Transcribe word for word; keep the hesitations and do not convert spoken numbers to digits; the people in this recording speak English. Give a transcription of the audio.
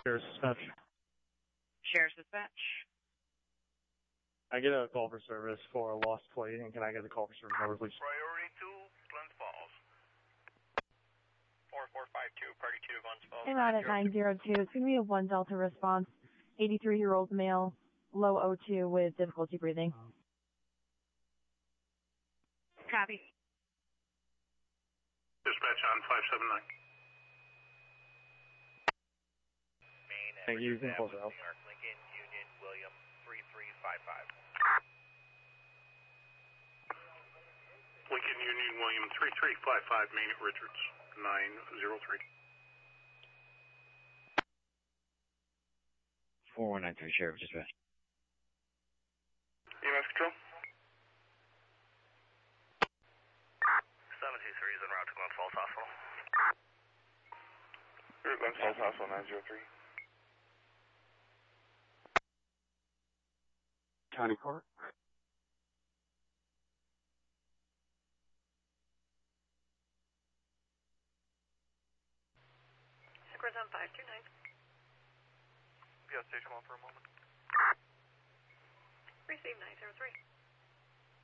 Sheriff's Dispatch. Sheriff's Dispatch. I get a call for service for a lost plate, and can I get the call for service number, please? Priority two, Glens Falls. four four five two, party two, Glens Falls. I'm out at nine zero two. It's going to be a one Delta response. eighty-three-year-old male, low O two with difficulty breathing. Copy. Dispatch on five seven nine. Thank you. You can close it out. Lincoln, Union, William, three three five five. Lincoln, Union, William, three three five five, main at Richards, nine zero three. four one nine three, Sheriff Dispatch. E M S control? seven two three is en route to Glens Falls Hospital. You're at Glens Falls Hospital, nine zero three. County Court. Squares on five two nine. Be on station one for a moment. Receive nine zero three.